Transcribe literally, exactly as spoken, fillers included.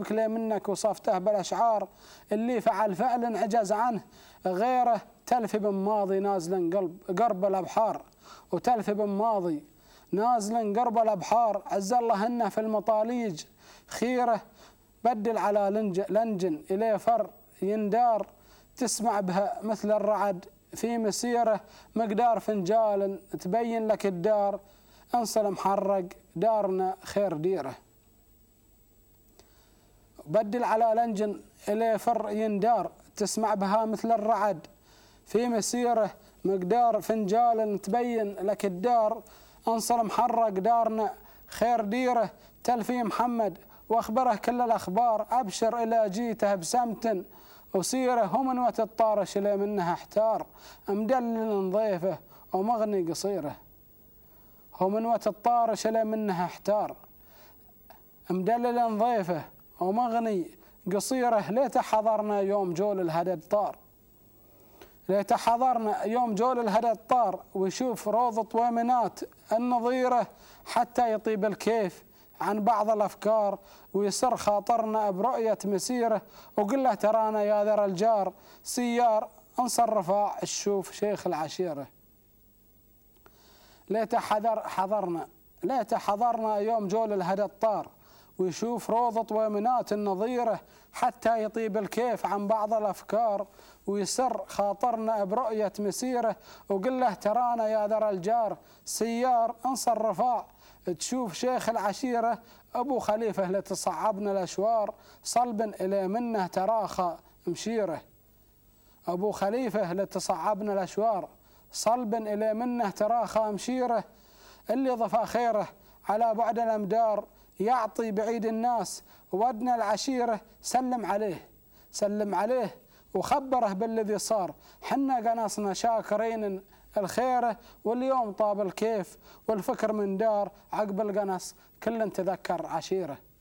عاتبك لي منك وصفته بالأشعار، اللي فعل فعل عجز عنه غيره، تلفي بن ماضي نازل قلب قرب الأبحار، وتلفي بن ماضي نازل قرب الأبحار، عز الله إنه في المطاليج خيره، بدل على لنج لنجن إليه فر يندار، تسمع بها مثل الرعد في مسيره، مقدار فنجال تبين لك الدار، انصل محرق دارنا خير ديره. بدل على لنجن إليه فر يندار، تسمع بها مثل الرعد في مسيره، مقدار فنجال تبين لك الدار، انصل محرق دارنا خير ديره، تلفي محمد واخبره كل الاخبار، ابشر الى جيته بسمت وسيره، هو من وقت الطارش اللي منها احتار، مدلل ضيفه ومغني قصيره، هو من وقت الطارش اللي منها احتار، مدلل ضيفه ومغني قصيره، ليت حضرنا يوم جول الهدد طار، ليت حضرنا يوم جول الهدد طار، ويشوف روض طويمنات النظيره، حتى يطيب الكيف عن بعض الأفكار، ويسر خاطرنا برؤية مسيره، وقل له ترانا يا ذر الجار سيار، انصر رفاع الشوف شيخ العشيرة. ليت حذر حضرنا ليت حضرنا يوم جول الهدى الطار، ويشوف روض طويمنات النظيرة، حتى يطيب الكيف عن بعض الأفكار، ويسر خاطرنا برؤية مسيره، وقل له ترانا يا ذر الجار سيار، انصر رفاع تشوف شيخ العشيرة، أبو خليفة لتصعبنا الأشوار، صلب إلى منه تراخى مشيره، أبو خليفة لتصعبنا الأشوار، صلب إلى منه تراخى مشيره، اللي ضفى خيره على بعد الأمدار، يعطي بعيد الناس ودنا العشيرة، سلم عليه سلم عليه وخبره بالذي صار، حنا قناصنا شاكرين الخيره، واليوم طاب الكيف والفكر من دار، عقب القنص كل تذكر عشيره.